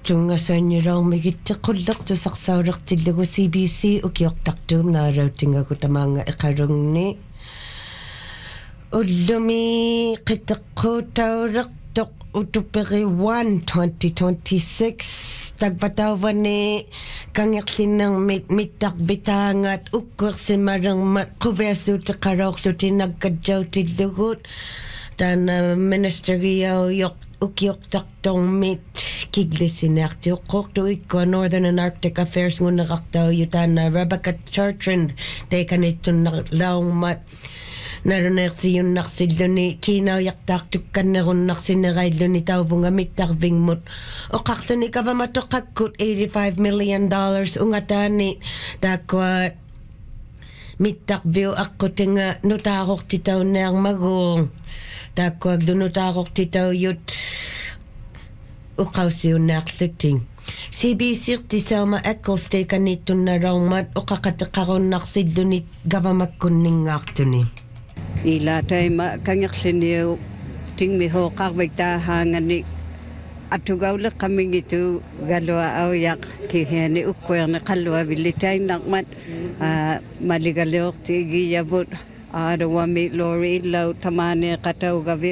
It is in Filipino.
tungasonjurong migittiqulleq tusaqsauriqtillugu CBC ukiortartuum naarautingagu tamaanga iqarungni ullumi qiteqqutauriqtoq utuperi 1 2026 tagpatawani kangerlinnermit mittarbitaangat ukkersimalermat quversuutiqaroorlutinagkatjautillugut tana ministeriau ukiortartormit kiglisinertiuqqortu ikkua Northern and Arctic Affairs ngunneqartau yutana Rebecca Chartrand tekanittunnerlaungmat naruneersiunnarсиллуни kiinaujartaartukkannerunnarsinerailluni tauvunga mittarvingmut oqarluni kavamatoqakkut $85 million ungataani taakkuat mittarviu aqqutiga nutaaqortitaunnearmaguung taakkuak lunutaaqortitauyut uqausiunnearluting CBC Selma Eccles tekanittunnaraungmat oqaqateqarunnarсиллуни gavamakkunningaartuni ila taima kangerliniu tingmiho qarvitaahaangani atugaulle qamingitu galua auyaq kiheni ukkuerne qallua villitainarmat maligaleortigiyavut aadawami lori illau tamane qataugavi